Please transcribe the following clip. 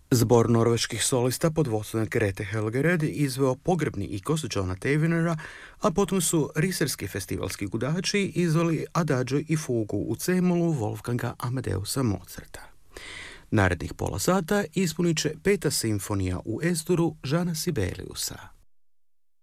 Zbor norveških solista pod vodstvom Grete Helgered izveo pogrebni ikos Johna Tavenera, a potom su riserski festivalski gudači izveli Adagio i fugu u C-molu Wolfganga Amadeusa Mozarta. Narednih pola sata ispunit će peta simfonija u S-duru Žana Sibeliusa.